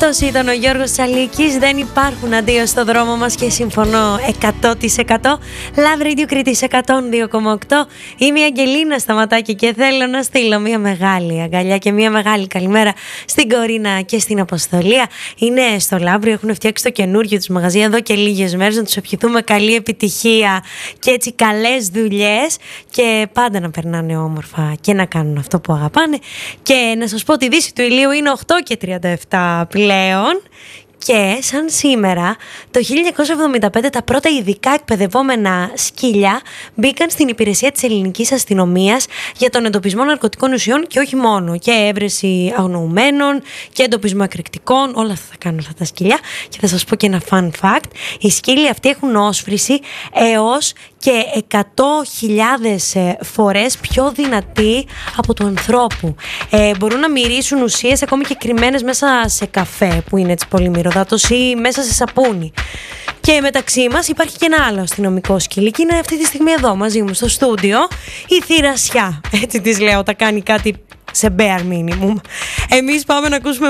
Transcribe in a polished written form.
Αυτός ήταν ο Γιώργος Τσαλίκης. Δεν υπάρχουν αντίο στο δρόμο μας και συμφωνώ 100%. Love Radio Κρήτης 102,8. Είμαι η Αγγελίνα Σταματάκη και θέλω να στείλω μια μεγάλη αγκαλιά και μια μεγάλη καλημέρα στην Κορίνα και στην Αποστολία. Είναι στο Λαύριο, έχουν φτιάξει το καινούργιο τους μαγαζί εδώ και λίγες μέρες. Να τους ευχηθούμε καλή επιτυχία και έτσι καλές δουλειές και πάντα να περνάνε όμορφα και να κάνουν αυτό που αγαπάνε. Και να σας πω ότι η δύση του ηλίου είναι 8:37 πλέον. Και σαν σήμερα, το 1975 τα πρώτα ειδικά εκπαιδευόμενα σκύλια μπήκαν στην υπηρεσία της ελληνικής αστυνομίας για τον εντοπισμό ναρκωτικών ουσιών και όχι μόνο. Και έβρεση αγνοουμένων και εντοπισμό εκρηκτικών. Όλα αυτά θα κάνουν αυτά τα σκυλιά. Και θα σας πω και ένα fun fact. Οι σκύλοι αυτοί έχουν όσφρηση έως και 100.000 φορές πιο δυνατή από του ανθρώπου. Μπορούν να μυρίσουν ουσίες ακόμη και κρυμμένες μέσα σε καφέ που είναι έτσι πολύ μυρωδάτος ή μέσα σε σαπούνι. Και μεταξύ μας υπάρχει και ένα άλλο αστυνομικό σκυλί και είναι αυτή τη στιγμή εδώ μαζί μου στο στούντιο, η Θηρασιά. Έτσι της λέω, τα κάνει κάτι σε bare minimum. Εμείς πάμε να ακούσουμε